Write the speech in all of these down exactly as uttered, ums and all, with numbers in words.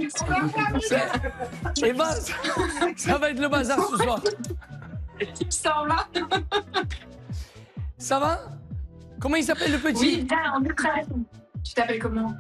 Et ben, ça, ça va être le bazar ce soir. Ça va. Ça va? Comment il s'appelle le petit? Oui, on est prêt. Tu t'appelles comment?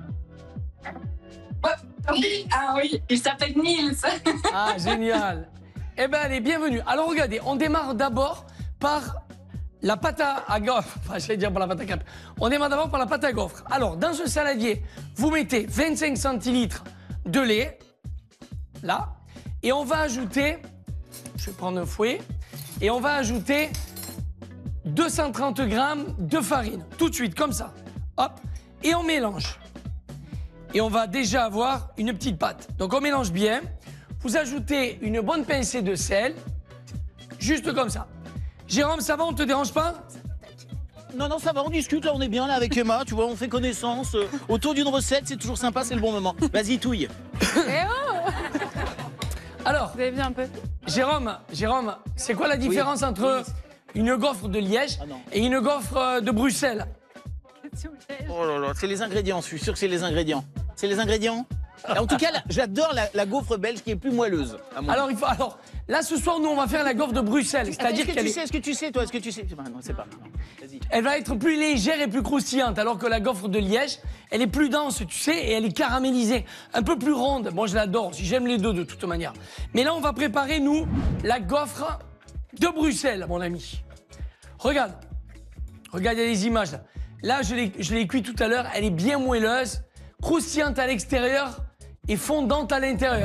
Oui, ah oui, il s'appelle Nils. Ah, génial. Eh bien, allez, bienvenue. Alors, regardez, on démarre d'abord par la pâte à, à gaufre. Enfin, j'allais dire par la pâte à crêpes. On démarre d'abord par la pâte à gaufre. Alors, dans ce saladier, vous mettez vingt-cinq centilitres de lait, là, et on va ajouter, je vais prendre un fouet, et on va ajouter deux cent trente grammes de farine, tout de suite, comme ça. Hop, et on mélange. Et on va déjà avoir une petite pâte. Donc on mélange bien. Vous ajoutez une bonne pincée de sel, juste comme ça. Jérôme, ça va, on te dérange pas? Non, non, ça va, on discute, là, on est bien là avec Emma, tu vois, on fait connaissance. Euh, autour d'une recette, c'est toujours sympa, c'est le bon moment. Vas-y, touille. Eh oh Alors, Vous avez vu un peu? Jérôme, Jérôme, c'est quoi la différence Oui. entre Oui. une gaufre de Liège Ah non. et une gaufre euh, de Bruxelles? Oh là là, c'est les ingrédients, je suis sûr que c'est les ingrédients. C'est les ingrédients? Et en tout cas, là, j'adore la, la gaufre belge qui est plus moelleuse. à mon Alors, il faut, alors, là, ce soir, nous, on va faire la gaufre de Bruxelles. Attends, C'est-à-dire Est-ce que qu'elle tu est- sais, est-ce que tu sais, toi, est-ce que tu sais Non, non, c'est pas. non, Vas-y. elle va être plus légère et plus croustillante, alors que la gaufre de Liège, elle est plus dense, tu sais, et elle est caramélisée, un peu plus ronde. Moi, je l'adore, si j'aime les deux de toute manière. Mais là, on va préparer, nous, la gaufre de Bruxelles, mon ami. Regarde, regarde, il y a les images, là. Là, je l'ai je l'ai cuit tout à l'heure, elle est bien moelleuse, croustillante à l'extérieur et fondante à l'intérieur.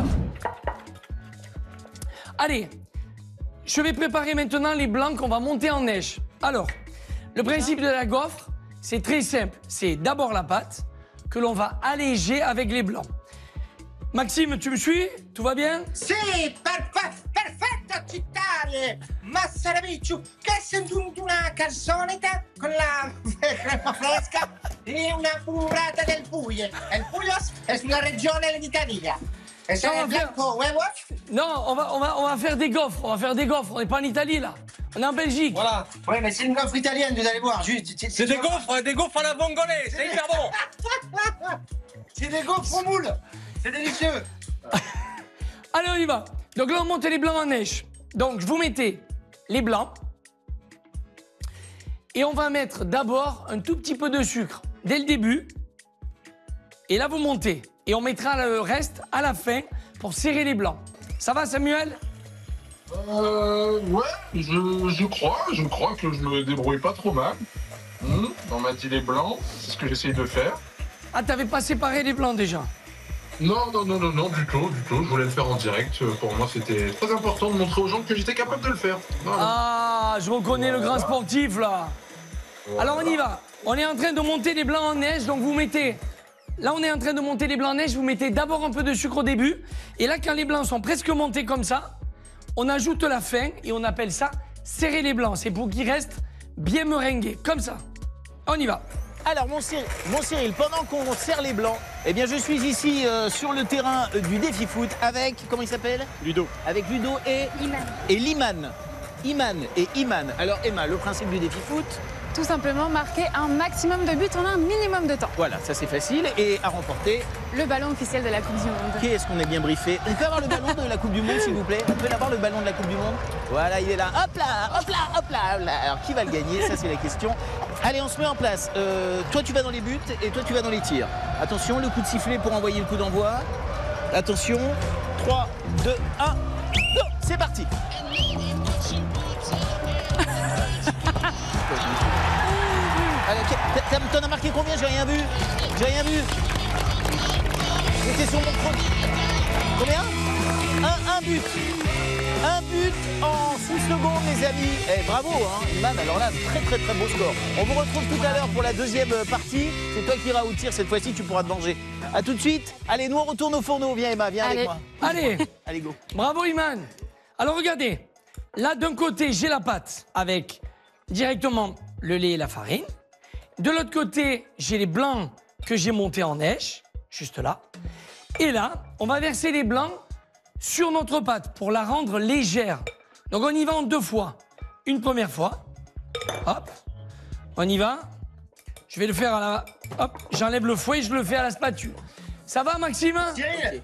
Allez, je vais préparer maintenant les blancs qu'on va monter en neige. Alors, le principe de la gaufre, c'est très simple. C'est d'abord la pâte que l'on va alléger avec les blancs. Maxime, tu me suis? Tout va bien? Sì, perfetto, perfetto città! Massarabicciu, che senti una calzoneta con la crema fresca e una burrata del Puglia. El Puyos è una regione d'Italia. E No, sono no. blanco huevos. Non, on va, on, va, on va faire des gaufres. On va faire des gaufres. On n'est pas en Italie, là. On est en Belgique. Voilà. Ouais, mais c'est une gaufre italienne, vous allez voir. Juste, c'est, C'est des gaufres, des gaufres à la vongolais, c'est hyper bon. c'est des gaufres au moule. C'est délicieux. Allez, on y va. Donc là, on monte les blancs en neige. Donc, vous mettez les blancs. Et on va mettre d'abord un tout petit peu de sucre dès le début. Et là, vous montez. Et on mettra le reste à la fin pour serrer les blancs. Ça va, Samuel? Euh, ouais, je, je crois, je crois que je me débrouille pas trop mal. Hum, on m'a dit les blancs, c'est ce que j'essaye de faire. Ah, t'avais pas séparé les blancs déjà? Non, non, non, non, non, du tout, du tout. Je voulais le faire en direct. Pour moi, c'était très important de montrer aux gens que j'étais capable de le faire. Voilà. Ah, je reconnais le grand sportif, là. Alors, on y va. On est en train de monter les blancs en neige, donc vous mettez... Là, on est en train de monter les blancs en neige, vous mettez d'abord un peu de sucre au début. Et là, quand les blancs sont presque montés comme ça, on ajoute la fin et on appelle ça serrer les blancs. C'est pour qu'ils restent bien meringués, comme ça. On y va. Alors, mon Cyril, mon Cyril, pendant qu'on serre les blancs, eh bien, je suis ici euh, sur le terrain euh, du défi foot avec, comment il s'appelle? Ludo. Avec Ludo et Iman. et Liman. Iman et Iman. Alors, Emma, le principe du défi foot, Tout simplement marquer un maximum de buts en un minimum de temps. voilà, ça c'est facile. Et à remporter, Le ballon officiel de la Coupe du Monde. qui est-ce qu'on est bien briefé? On peut avoir le ballon de la Coupe du Monde, s'il vous plaît? On peut l'avoir, le ballon de la Coupe du Monde? Voilà, il est là. Hop là, hop là, hop là, hop là. Alors, qui va le gagner? Ça, c'est la question. Allez, on se met en place. Euh, toi, tu vas dans les buts et toi, tu vas dans les tirs. Attention, le coup de sifflet pour envoyer le coup d'envoi. Attention. trois, deux, un, go! C'est parti. Allez, t'as- t'en as marqué combien? J'ai rien vu. J'ai rien vu. J'étais sur mon pro. Combien? un, un but. Un but en six secondes, les amis. Eh, bravo, hein, Iman. Alors là, très très très beau score. On vous retrouve tout à l'heure pour la deuxième partie. C'est toi qui iras au tir cette fois-ci, tu pourras te venger. A tout de suite. Allez, nous on retourne au fourneau. Viens, Emma, viens Allez. avec moi. Allez, Allez, go. bravo, Iman. Alors, regardez. Là, d'un côté, j'ai la pâte avec directement le lait et la farine. De l'autre côté, j'ai les blancs que j'ai montés en neige, juste là. Et là, on va verser les blancs sur notre pâte pour la rendre légère. Donc on y va en deux fois. Une première fois. Hop. On y va. Je vais le faire à la... Hop. J'enlève le fouet et je le fais à la spatule. Ça va, Maxime? Cyril,